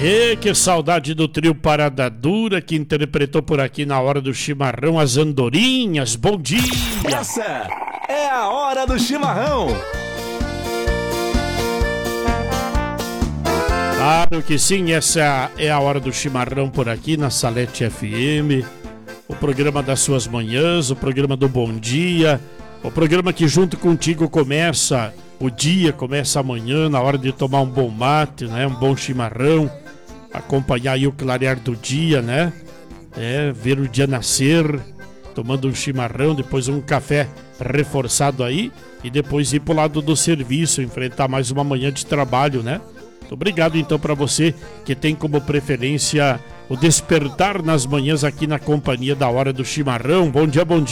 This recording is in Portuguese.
E que saudade do trio Parada Dura que interpretou por aqui na hora do chimarrão as andorinhas. Bom dia! Essa é a hora do chimarrão. Claro que sim, essa é a hora do chimarrão por aqui na Salete FM. O programa das suas manhãs, o programa do Bom Dia, o programa que junto contigo começa o dia, começa amanhã, na hora de tomar um bom mate, né? Um bom chimarrão, acompanhar aí o clarear do dia, né? Ver o dia nascer, tomando um chimarrão, depois um café reforçado aí e depois ir pro lado do serviço, enfrentar mais uma manhã de trabalho, né? Muito obrigado então para você que tem como preferência o despertar nas manhãs aqui na companhia da hora do chimarrão. Bom dia, bom dia.